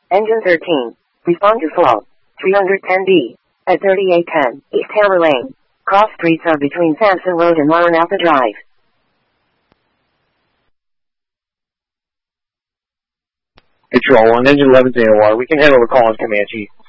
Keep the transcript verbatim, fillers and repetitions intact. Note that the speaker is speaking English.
Engine thirteen. Respond to flow. three hundred ten B. At thirty-eight ten, East Hammer Lane. Cross streets are between Sampson Road and Maranatha Drive. Control one, engine eleven's in the water. We can handle the call on Comanche.